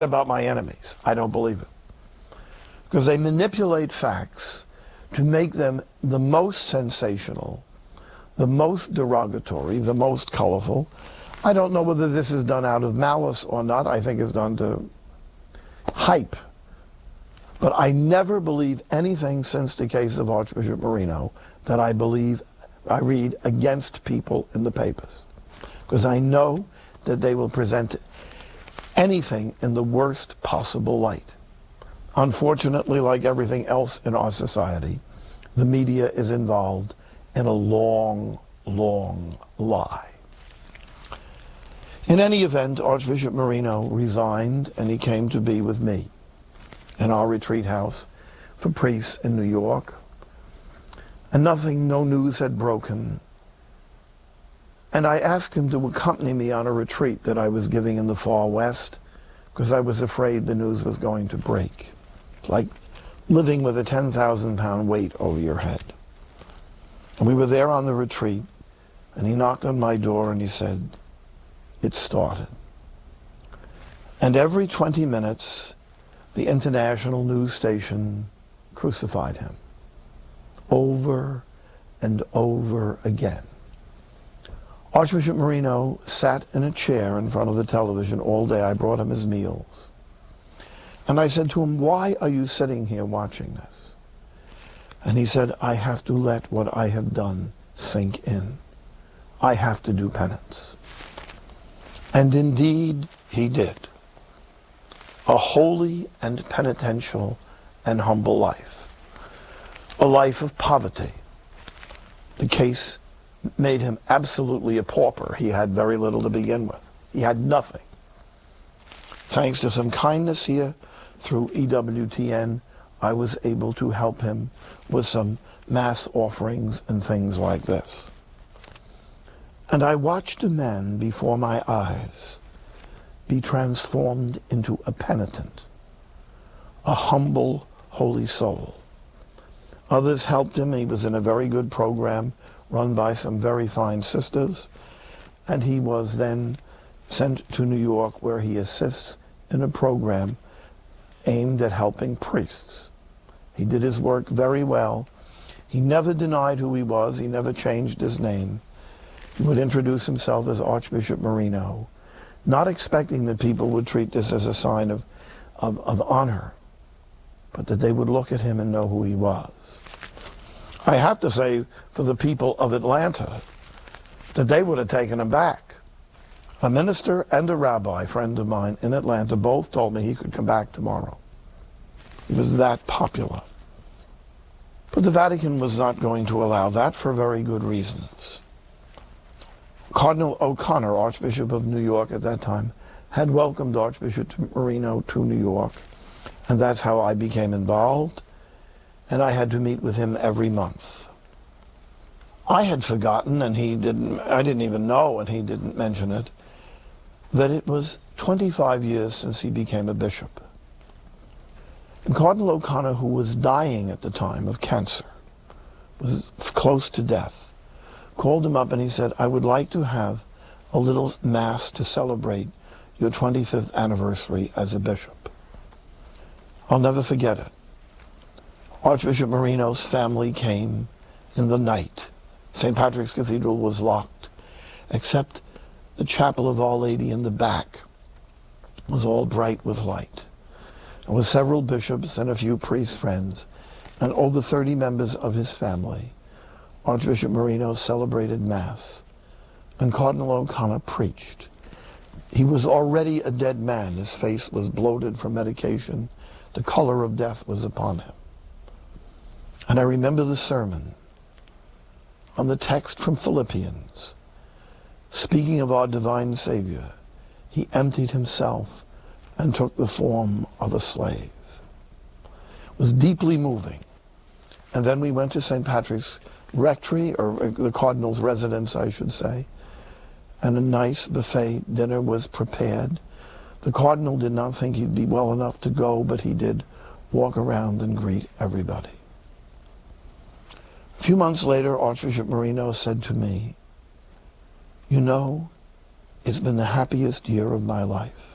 about my enemies. I don't believe it. Because they manipulate facts to make them the most sensational, the most derogatory, the most colorful. I don't know whether this is done out of malice or not. I think it's done to hype. But I never believe anything since the case of Archbishop Marino that I read against people in the papers. Because I know that they will present anything in the worst possible light. Unfortunately, like everything else in our society, the media is involved in a long, long lie. In any event, Archbishop Marino resigned and he came to be with me in our retreat house for priests in New York. And no news had broken. And I asked him to accompany me on a retreat that I was giving in the far west because I was afraid the news was going to break. Like living with a 10,000-pound weight over your head. And we were there on the retreat, and he knocked on my door and he said, "It started." And every 20 minutes, the international news station crucified him. Over and over again. Archbishop Marino sat in a chair in front of the television all day. I brought him his meals. And I said to him, "Why are you sitting here watching this?" And he said, "I have to let what I have done sink in. I have to do penance." And indeed, he did. A holy and penitential and humble life. A life of poverty. The case made him absolutely a pauper. He had very little to begin with. He had nothing. Thanks to some kindness here through EWTN, I was able to help him with some mass offerings and things like this. And I watched a man before my eyes be transformed into a penitent, a humble, holy soul. Others helped him. He was in a very good program run by some very fine sisters, and he was then sent to New York where he assists in a program aimed at helping priests. He did his work very well. He never denied who he was. He never changed his name. He would introduce himself as Archbishop Marino, not expecting that people would treat this as a sign of honor, but that they would look at him and know who he was. I have to say, for the people of Atlanta, that they would have taken him back. A minister and a rabbi friend of mine in Atlanta both told me he could come back tomorrow. He was that popular. But the Vatican was not going to allow that for very good reasons. Cardinal O'Connor, Archbishop of New York at that time, had welcomed Archbishop Marino to New York, and that's how I became involved, and I had to meet with him every month. I had forgotten, and I didn't even know, and he didn't mention it, that it was 25 years since he became a bishop. And Cardinal O'Connor, who was dying at the time of cancer, was close to death, called him up and he said, "I would like to have a little mass to celebrate your 25th anniversary as a bishop." I'll never forget it. Archbishop Marino's family came in the night. St. Patrick's Cathedral was locked, except the Chapel of Our Lady in the back was all bright with light. There were several bishops and a few priest friends, and over 30 members of his family. Archbishop Marino celebrated Mass, and Cardinal O'Connor preached. He was already a dead man. His face was bloated from medication. The color of death was upon him. And I remember the sermon on the text from Philippians. Speaking of our divine Savior, he emptied himself and took the form of a slave. It was deeply moving. And then we went to St. Patrick's Rectory, or the Cardinal's residence, I should say, and a nice buffet dinner was prepared. The Cardinal did not think he'd be well enough to go, but he did walk around and greet everybody. A few months later, Archbishop Marino said to me, "You know, it's been the happiest year of my life."